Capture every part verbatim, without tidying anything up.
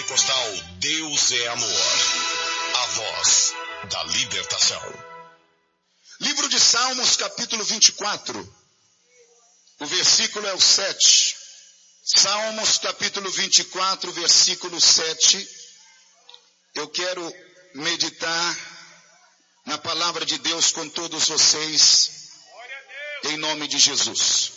postal Deus é Amor. A voz da libertação. Livro de Salmos, capítulo vinte e quatro. O versículo é o sete. Salmos, capítulo vinte e quatro, versículo sete. Eu quero meditar na palavra de Deus com todos vocês, em nome de Jesus.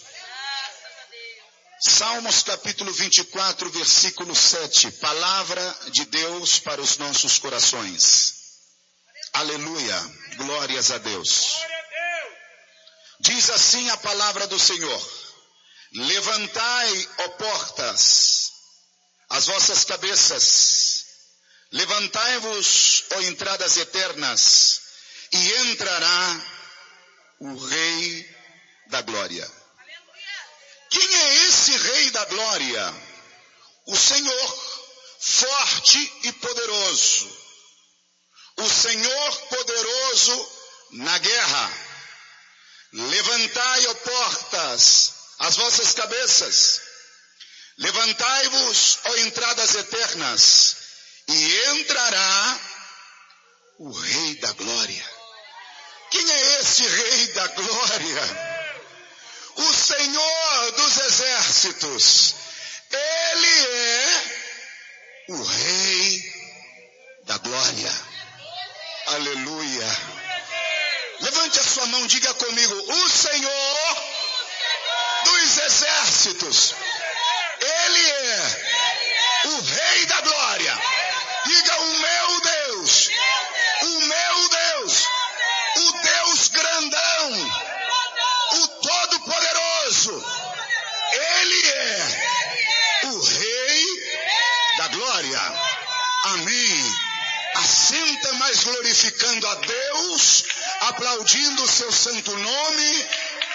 Salmos capítulo vinte e quatro, versículo sete, palavra de Deus para os nossos corações. Aleluia, glórias a Deus. Diz assim a palavra do Senhor: levantai, ó portas, as vossas cabeças, levantai-vos, ó entradas eternas, e entrará o Rei da Glória. Quem é esse Rei da Glória? O Senhor, forte e poderoso. O Senhor poderoso na guerra. Levantai, ó portas, as vossas cabeças. Levantai-vos, ó entradas eternas, e entrará o Rei da Glória. Quem é esse Rei da Glória? O Senhor dos exércitos. Ele é o Rei da Glória. Aleluia. Levante a sua mão, diga comigo: o Senhor dos exércitos. Ele é o Rei da Glória. Diga: o meu Deus. O meu Deus. O Deus grandão. O Todo-Poderoso. Ele é o Rei da Glória. Amém. Assenta, mais glorificando a Deus, aplaudindo o seu santo nome.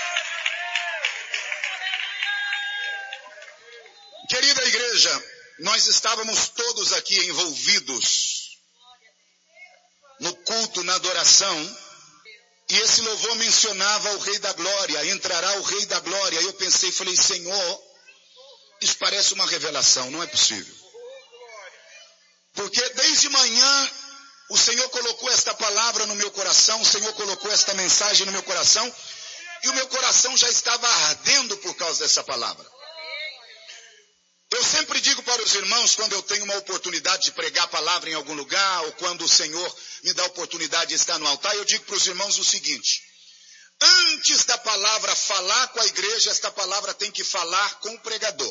Querida igreja, nós estávamos todos aqui envolvidos no culto, na adoração. E esse louvor mencionava o Rei da Glória, entrará o Rei da Glória. Aí eu pensei, falei: Senhor, isso parece uma revelação, não é possível. Porque desde manhã o Senhor colocou esta palavra no meu coração, o Senhor colocou esta mensagem no meu coração, e o meu coração já estava ardendo por causa dessa palavra. Eu sempre digo para os irmãos, quando eu tenho uma oportunidade de pregar a palavra em algum lugar, ou quando o Senhor me dá a oportunidade de estar no altar, eu digo para os irmãos o seguinte: antes da palavra falar com a igreja, esta palavra tem que falar com o pregador.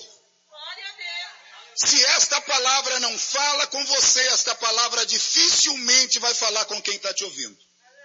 Se esta palavra não fala com você, esta palavra dificilmente vai falar com quem está te ouvindo.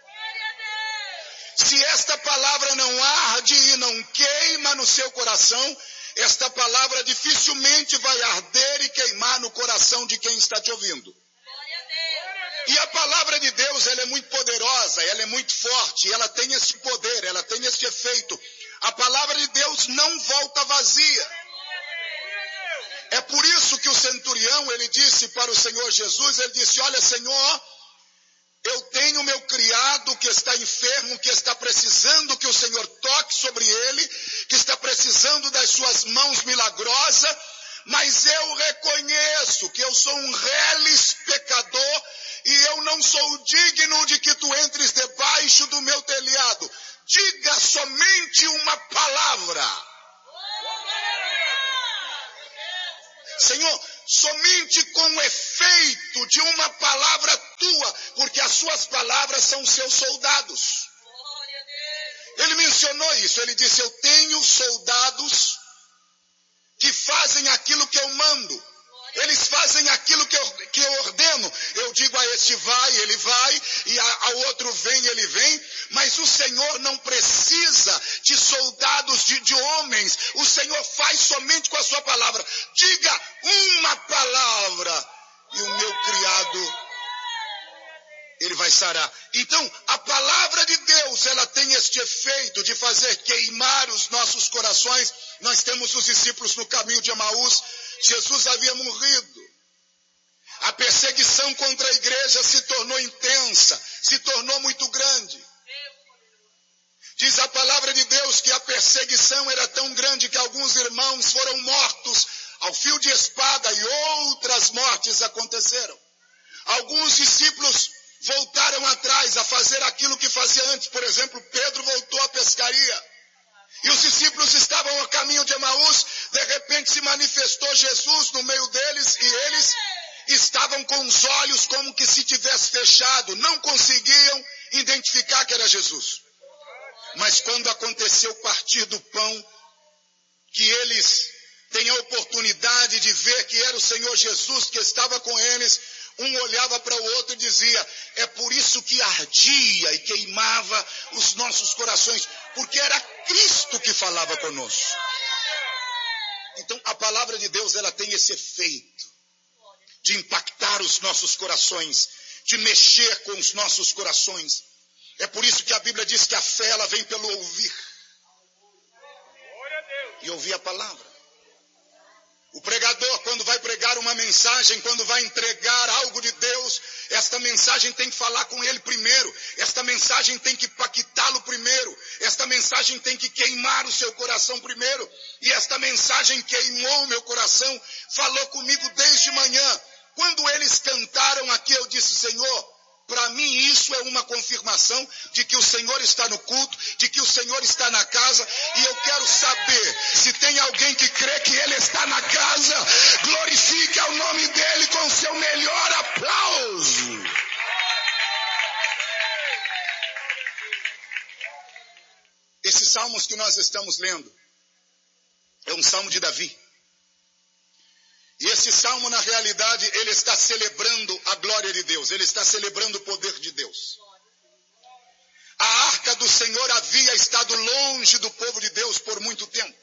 Se esta palavra não arde e não queima no seu coração, esta palavra dificilmente vai arder e queimar no coração de quem está te ouvindo. E a palavra de Deus, ela é muito poderosa, ela é muito forte, ela tem esse poder, ela tem esse efeito. A palavra de Deus não volta vazia. É por isso que o centurião, ele disse para o Senhor Jesus, ele disse: olha, Senhor, eu tenho meu criado que está enfermo, que está precisando que o Senhor toque sobre ele, que está precisando das suas mãos milagrosas, mas eu reconheço que eu sou um reles pecador e eu não sou digno de que tu entres debaixo do meu telhado. Diga somente uma palavra. Senhor, somente com o efeito de uma palavra tua, porque as suas palavras são os seus soldados. Ele mencionou isso, ele disse: eu tenho soldados que fazem aquilo que eu mando. Eles fazem aquilo que eu, que eu ordeno. Eu digo a este vai, ele vai, e a, a outro vem, ele vem. Mas o Senhor não precisa de soldados, de, de homens. O Senhor faz somente com a sua palavra. Diga uma palavra e o meu criado, ele vai sarar. Então, a palavra de Deus, ela tem este efeito de fazer queimar os nossos corações. Nós temos os discípulos no caminho de Emaús. Jesus havia morrido. A perseguição contra a igreja se tornou intensa, se tornou muito grande. Diz a palavra de Deus que a perseguição era tão grande que alguns irmãos foram mortos ao fio de espada, e outras mortes aconteceram. Alguns discípulos voltaram atrás a fazer aquilo que fazia antes. Por exemplo, Pedro voltou à pescaria. E os discípulos estavam a caminho de Emaús. De repente se manifestou Jesus no meio deles e eles estavam com os olhos como que se tivesse fechado. Não conseguiam identificar que era Jesus. Mas quando aconteceu o partir do pão, que eles têm a oportunidade de ver que era o Senhor Jesus que estava com eles, um olhava para o outro e dizia: é por isso que ardia e queimava os nossos corações, porque era Cristo que falava conosco. Então a palavra de Deus, ela tem esse efeito de impactar os nossos corações, de mexer com os nossos corações. É por isso que a Bíblia diz que a fé, ela vem pelo ouvir. E ouvir a palavra. O pregador, quando vai pregar uma mensagem, quando vai entregar algo de Deus, esta mensagem tem que falar com ele primeiro. Esta mensagem tem que impactá-lo primeiro. Esta mensagem tem que queimar o seu coração primeiro. E esta mensagem queimou o meu coração, falou comigo desde manhã. Quando eles cantaram aqui, eu disse: Senhor, para mim isso é uma confirmação de que o Senhor está no culto, de que o Senhor está na casa, e eu quero saber se tem alguém que crê que Ele está na casa. Glorifique ao nome dEle com seu melhor aplauso. Esses salmos que nós estamos lendo é um salmo de Davi. E esse salmo, na realidade, ele está celebrando a glória de Deus. Ele está celebrando o poder de Deus. A arca do Senhor havia estado longe do povo de Deus por muito tempo.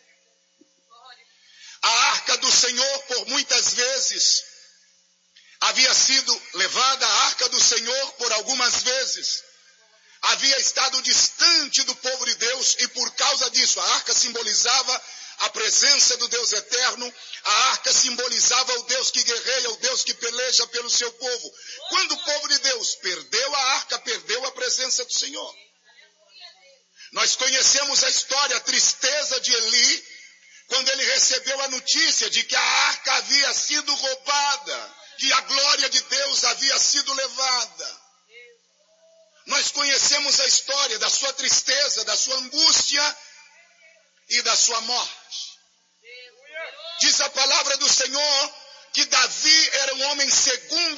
A arca do Senhor, por muitas vezes, havia sido levada. A arca do Senhor, por algumas vezes, havia estado distante do povo de Deus. E por causa disso, a arca simbolizava a presença do Deus eterno. A arca simbolizava o Deus que guerreia, o Deus que peleja pelo seu povo. Quando o povo de Deus perdeu a arca, perdeu a presença do Senhor. Nós conhecemos a história, a tristeza de Eli, quando ele recebeu a notícia de que a arca havia sido roubada, que a glória de Deus havia sido levada. Nós conhecemos a história da sua tristeza, da sua angústia e da sua morte. Diz a palavra do Senhor que Davi era um homem segundo